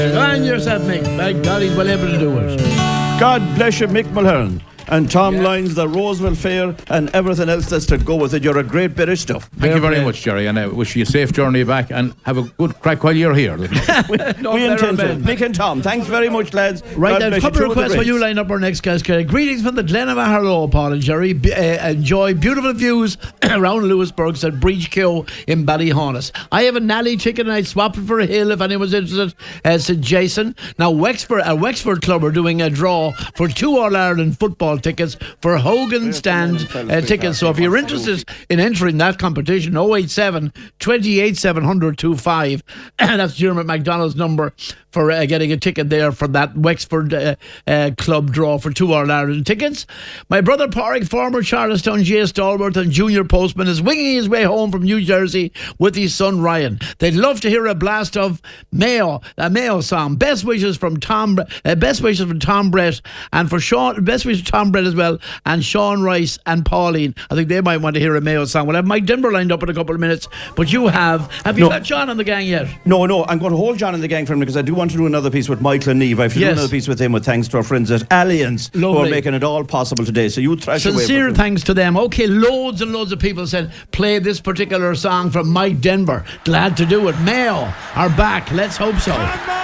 Go on yourself, Mick. By God, he's well able to do it. God bless you, Mick Mulhern. And Tom Lyons, the Roseville Fair, and everything else that's to go with it. You're a great bit of stuff. Thank you very much, Jerry, and I wish you a safe journey back and have a good crack while you're here. We intend to. Mick and Tom, thanks very much, lads. Right, there's a couple of requests for you line up our next guest. Greetings from the Glen of Aharlow, Paul and Jerry. Enjoy beautiful views around Lewisburg, said Breach Keogh in Ballyhonus. I have a Nally ticket and I'd swap it for a hill if anyone's interested, said Jason. Now, Wexford Club are doing a draw for 2 All-Ireland football tickets for Hogan Stand tickets. So if you're interested in entering that competition, 087 28 700 25. That's Dermot MacDonald's number for getting a ticket there for that Wexford club draw for 2 All-Ireland tickets. My brother Pádraig, former Charlestown GA stalwart and junior postman, is winging his way home from New Jersey with his son Ryan. They'd love to hear a blast of Mayo, a Mayo song. Best wishes from Tom Brett, and for Sean. Best wishes to Tom Brett as well, and Sean Rice and Pauline. I think they might want to hear a Mayo song. We'll have Mike Denver lined up in a couple of minutes, but you have you got John on the gang yet? No, I'm going to hold John in the gang for him because I do want to do another piece with Michael and Neve. I have to do another piece with him, with thanks to our friends at Allianz who are making it all possible today. So you thrash away. Sincere thanks to them. Okay, loads and loads of people said play this particular song from Mike Denver. Glad to do it. Mayo are back. Let's hope so.